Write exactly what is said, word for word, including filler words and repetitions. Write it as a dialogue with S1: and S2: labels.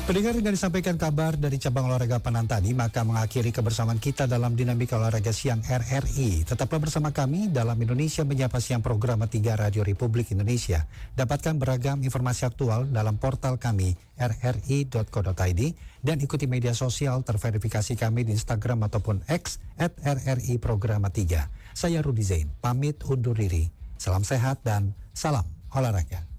S1: Pendengar, dengan disampaikan kabar dari cabang olahraga Panan tadi, maka mengakhiri kebersamaan kita dalam dinamika olahraga siang R R I. Tetaplah bersama kami dalam Indonesia Menyapa Siang program tiga Radio Republik Indonesia. Dapatkan beragam informasi aktual dalam portal kami r r i dot co dot i d dan ikuti media sosial terverifikasi kami di Instagram ataupun X at R R I Programa tiga. Saya Rudi Zain, pamit undur diri. Salam sehat dan salam olahraga.